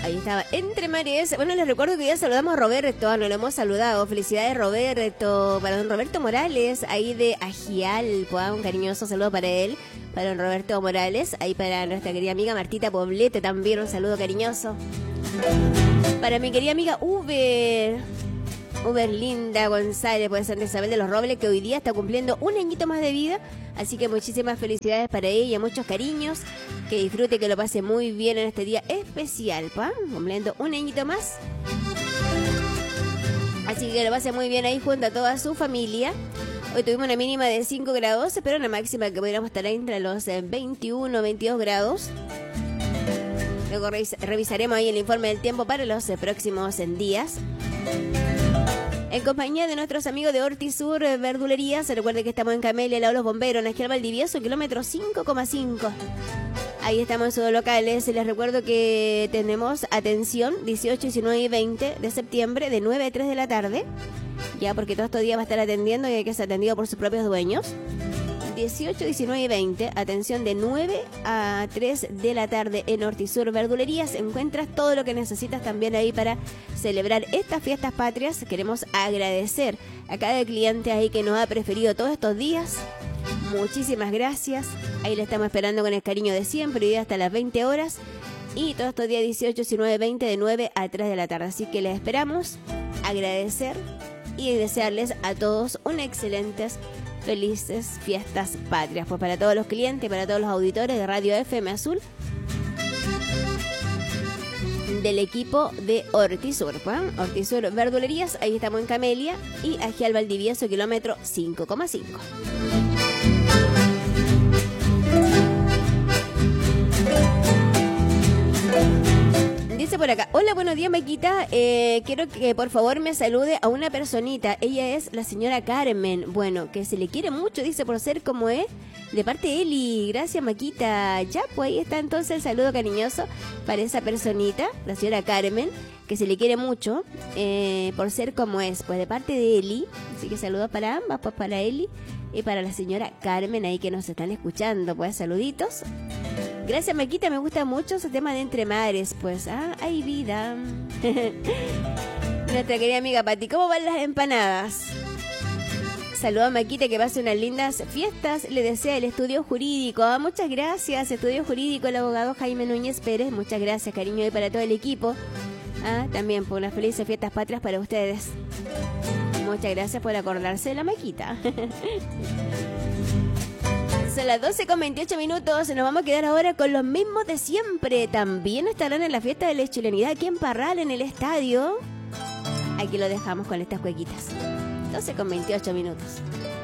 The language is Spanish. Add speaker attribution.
Speaker 1: Ahí estaba, Entre Mares. Bueno, les recuerdo que ya saludamos a Roberto, no lo hemos saludado. Felicidades, Roberto, para don Roberto Morales, ahí de Ajialpo, un cariñoso saludo para él, para don Roberto Morales, ahí para nuestra querida amiga Martita Poblete también, un saludo cariñoso. Para mi querida amiga Uber Linda González, pues Santa Isabel de los Robles, que hoy día está cumpliendo un añito más de vida, así que muchísimas felicidades para ella, muchos cariños, que disfrute, que lo pase muy bien en este día especial, cumpliendo un añito más, así que lo pase muy bien ahí junto a toda su familia. Hoy tuvimos una mínima de 5 grados, pero una máxima que podríamos estar entre los 21, 22 grados. Luego revisaremos ahí el informe del tiempo para los próximos días. En compañía de nuestros amigos de Hortisur Verdulería, se recuerde que estamos en Camelia, al lado de los bomberos, en Ajial Valdivieso, kilómetro 5,5. Ahí estamos en sus locales. Les recuerdo que tenemos atención 18, 19 y 20 de septiembre de 9 a 3 de la tarde. Ya, porque todos estos días va a estar atendiendo y hay que ser atendido por sus propios dueños. 18, 19 y 20, atención de 9 a 3 de la tarde en Hortisur Verdulerías. Encuentras todo lo que necesitas también ahí para celebrar estas fiestas patrias. Queremos agradecer a cada cliente ahí que nos ha preferido todos estos días. Muchísimas gracias. Ahí le estamos esperando con el cariño de siempre, y hasta las 20 horas. Y todos estos días 18, 19, 20 de 9 a 3 de la tarde. Así que les esperamos, agradecer y desearles a todos un excelentes felices fiestas patrias, pues para todos los clientes, para todos los auditores de Radio FM Azul, del equipo de Hortisur, Hortisur Verdulerías. Ahí estamos en Camelia y Ajial Valdivieso, kilómetro 5,5. Dice por acá, hola, buenos días, Maquita, quiero que por favor me salude a una personita. Ella es la señora Carmen. Bueno, que se le quiere mucho, dice, por ser como es, de parte de Eli. Gracias, Maquita. Ya, pues ahí está entonces el saludo cariñoso para esa personita, la señora Carmen, que se le quiere mucho, por ser como es, pues de parte de Eli. Así que saludos para ambas, pues para Eli y para la señora Carmen ahí que nos están escuchando, pues saluditos. Gracias, Maquita, me gusta mucho ese tema de Entre Mares, pues, hay vida. Nuestra querida amiga Pati, ¿cómo van las empanadas? Saludos a Maquita, que pase unas lindas fiestas, le desea el Estudio Jurídico. Muchas gracias, Estudio Jurídico, el abogado Jaime Núñez Pérez, muchas gracias, cariño, y para todo el equipo. También por unas felices fiestas patrias para ustedes. Muchas gracias por acordarse de la Maquita. Son las 12:28. Nos vamos a quedar ahora con los mismos de siempre. También estarán en la fiesta de la chilenidad aquí en Parral, en el estadio. Aquí lo dejamos con estas cuequitas. 12:28.